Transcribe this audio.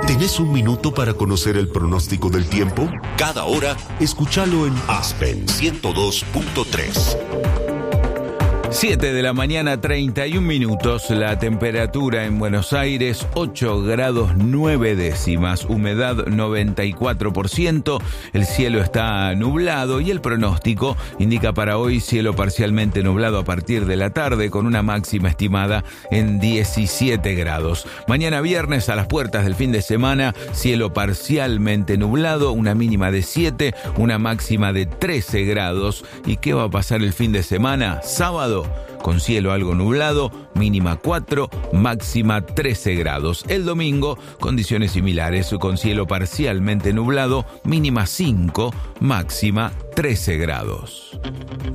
¿Tenés un minuto para conocer el pronóstico del tiempo? Cada hora, escúchalo en Aspen 102.3. 7 de la mañana, 31 minutos. La temperatura en Buenos Aires, 8 grados 9 décimas. Humedad 94%. El cielo está nublado y el pronóstico indica para hoy cielo parcialmente nublado a partir de la tarde con una máxima estimada en 17 grados. Mañana viernes, a las puertas del fin de semana, cielo parcialmente nublado, una mínima de 7, una máxima de 13 grados. ¿Y qué va a pasar el fin de semana? Sábado, con cielo algo nublado, mínima 4, máxima 13 grados. El domingo, condiciones similares, con cielo parcialmente nublado, mínima 5, máxima 13 grados.